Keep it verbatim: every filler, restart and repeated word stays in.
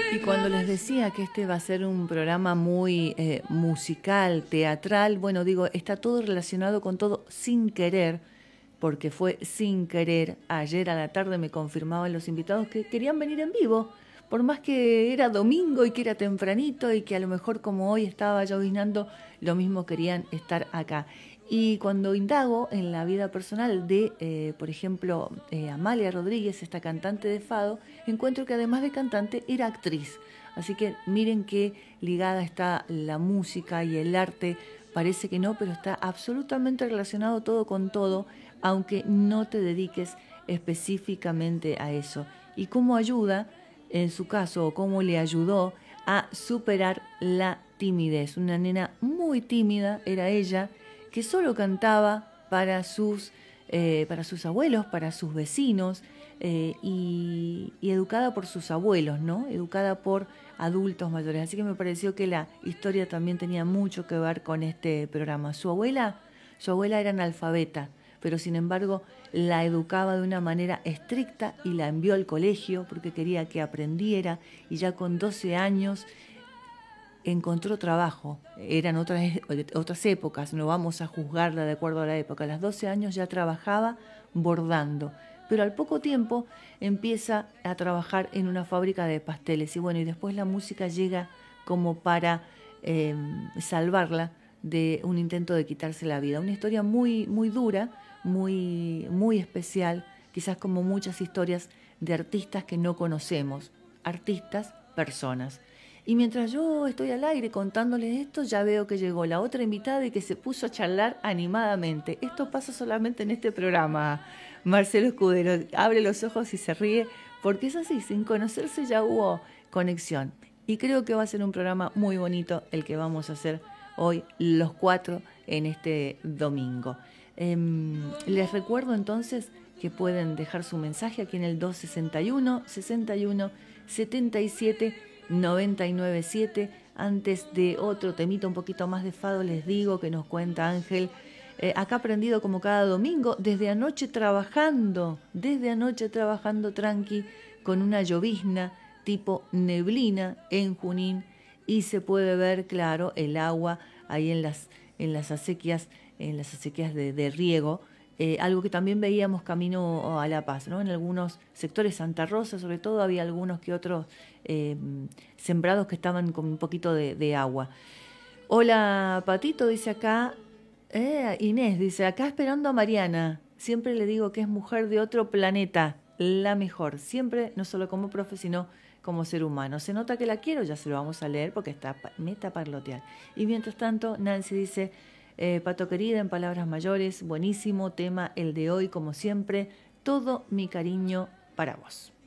Y cuando les decía que este va a ser un programa muy eh, musical, teatral, bueno, digo, está todo relacionado con todo sin querer, porque fue sin querer. Ayer a la tarde me confirmaban los invitados que querían venir en vivo, por más que era domingo y que era tempranito y que a lo mejor como hoy estaba lloviznando, lo mismo querían estar acá. Y cuando indago en la vida personal de, eh, por ejemplo, eh, Amalia Rodríguez, esta cantante de fado, encuentro que además de cantante era actriz. Así que miren qué ligada está la música y el arte. Parece que no, pero está absolutamente relacionado todo con todo, aunque no te dediques específicamente a eso. Y cómo ayuda, en su caso, o cómo le ayudó a superar la timidez. Una nena muy tímida era ella, que solo cantaba para sus, eh, para sus abuelos, para sus vecinos, eh, y, y educada por sus abuelos, ¿no? Educada por adultos mayores. Así que me pareció que la historia también tenía mucho que ver con este programa. Su abuela, su abuela era analfabeta, pero sin embargo la educaba de una manera estricta y la envió al colegio porque quería que aprendiera, y ya con doce años encontró trabajo. Eran otras, otras épocas, no vamos a juzgarla de acuerdo a la época. A los doce años ya trabajaba bordando, pero al poco tiempo empieza a trabajar en una fábrica de pasteles. Y bueno, y después la música llega como para eh, salvarla de un intento de quitarse la vida. Una historia muy, muy dura, muy, muy especial, quizás como muchas historias de artistas que no conocemos. Artistas, personas. Y mientras yo estoy al aire contándoles esto, ya veo que llegó la otra invitada y que se puso a charlar animadamente. Esto pasa solamente en este programa, Marcelo Escudero. Abre los ojos y se ríe, porque es así, sin conocerse ya hubo conexión. Y creo que va a ser un programa muy bonito el que vamos a hacer hoy los cuatro en este domingo. Eh, les recuerdo entonces que pueden dejar su mensaje aquí en el dos sesenta y uno, sesenta y uno, setenta y siete, noventa y nueve siete. Antes de otro temita un poquito más de fado, les digo que nos cuenta Ángel, eh, acá aprendido como cada domingo, desde anoche trabajando, desde anoche trabajando tranqui, con una llovizna tipo neblina en Junín, y se puede ver, claro, el agua ahí en las, en las acequias, en las acequias de, de riego. Eh, algo que también veíamos camino a La Paz, ¿no? En algunos sectores, Santa Rosa sobre todo, había algunos que otros eh, sembrados que estaban con un poquito de, de agua. Hola, Patito, dice acá. Eh, Inés dice, acá esperando a Mariana. Siempre le digo que es mujer de otro planeta, la mejor. Siempre, no solo como profe, sino como ser humano. Se nota que la quiero, ya se lo vamos a leer porque está meta parlotear. Y mientras tanto, Nancy dice... Eh, Pato querida, en palabras mayores, buenísimo tema el de hoy, como siempre, todo mi cariño para vos.